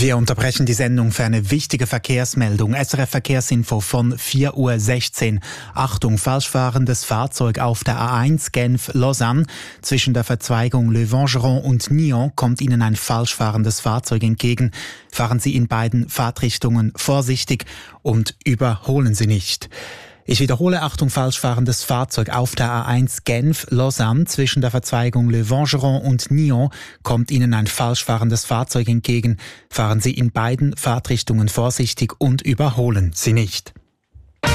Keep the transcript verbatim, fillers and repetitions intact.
Wir unterbrechen die Sendung für eine wichtige Verkehrsmeldung. S R F Verkehrsinfo von vier Uhr sechzehn. Achtung, falschfahrendes Fahrzeug auf der A eins Genf-Lausanne. Zwischen der Verzweigung Le Vengeron und Nyon kommt Ihnen ein falschfahrendes Fahrzeug entgegen. Fahren Sie in beiden Fahrtrichtungen vorsichtig und überholen Sie nicht. Ich wiederhole, Achtung, falschfahrendes Fahrzeug auf der A eins Genf-Lausanne. Zwischen der Verzweigung Le Vengeron und Nyon kommt Ihnen ein falschfahrendes Fahrzeug entgegen. Fahren Sie in beiden Fahrtrichtungen vorsichtig und überholen Sie nicht.